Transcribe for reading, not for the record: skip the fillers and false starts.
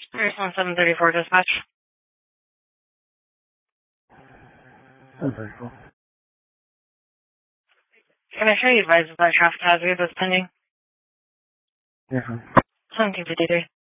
There's 1734 dispatch. Okay, cool. Can I show you advise that traffic hazard that's pending? Yeah. 1753.